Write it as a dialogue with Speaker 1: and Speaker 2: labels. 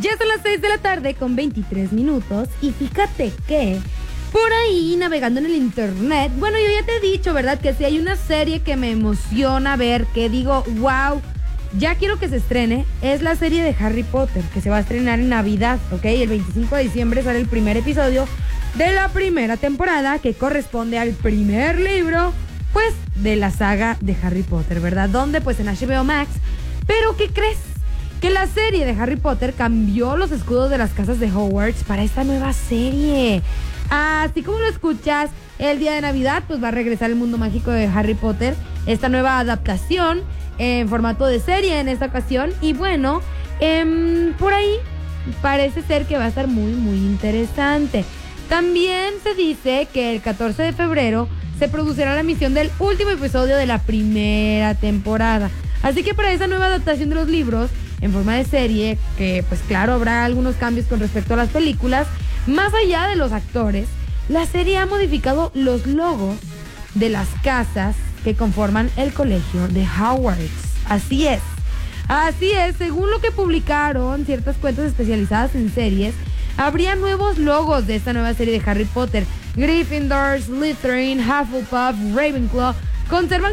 Speaker 1: Ya son las 6 de la tarde con 23 minutos y fíjate que por ahí navegando en el internet, bueno, yo ya te he dicho, ¿verdad? Que si hay una serie que me emociona ver, que digo, wow, ya quiero que se estrene, es la serie de Harry Potter, que se va a estrenar en Navidad, ¿ok? El 25 de diciembre sale el primer episodio de la primera temporada, que corresponde al primer libro, pues, de la saga de Harry Potter, ¿verdad? Donde, pues, en HBO Max. Pero, ¿qué crees? Que la serie de Harry Potter cambió los escudos de las casas de Hogwarts para esta nueva serie. Así como lo escuchas, el día de Navidad pues va a regresar el mundo mágico de Harry Potter, esta nueva adaptación en formato de serie en esta ocasión. Y bueno, por ahí parece ser que va a estar muy muy interesante. También se dice que el 14 de febrero se producirá la emisión del último episodio de la primera temporada. Así que para esa nueva adaptación de los libros en forma de serie, que pues claro, habrá algunos cambios con respecto a las películas, más allá de los actores, la serie ha modificado los logos de las casas que conforman el colegio de Hogwarts. Así es, según lo que publicaron ciertas cuentas especializadas en series, habría nuevos logos de esta nueva serie de Harry Potter. Gryffindor, Slytherin, Hufflepuff, Ravenclaw conservan